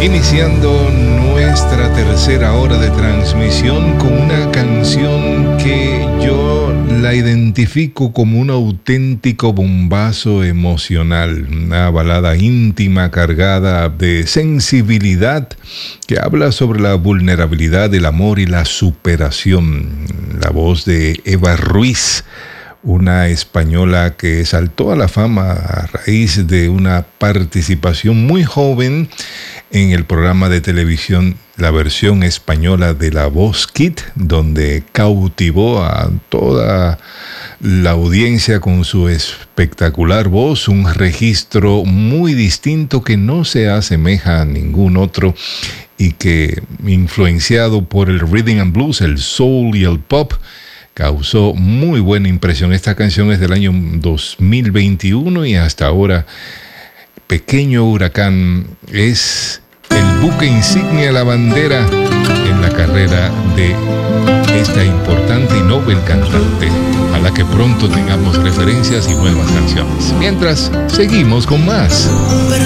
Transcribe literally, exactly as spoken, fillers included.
Iniciando nuestra tercera hora de transmisión con una canción que yo la identifico como un auténtico bombazo emocional, una balada íntima cargada de sensibilidad que habla sobre la vulnerabilidad, el amor y la superación. La voz de Eva Ruiz, una española que saltó a la fama a raíz de una participación muy joven en el programa de televisión, la versión española de La Voz Kids, donde cautivó a toda la audiencia con su espectacular voz, un registro muy distinto que no se asemeja a ningún otro y que, influenciado por el rhythm and blues, el soul y el pop, causó muy buena impresión. Esta canción es del año dos mil veintiuno y hasta ahora Pequeño Huracán es el buque insignia, la bandera en la carrera de esta importante y noble cantante, a la que pronto tengamos referencias y nuevas canciones. Mientras, seguimos con más. Pero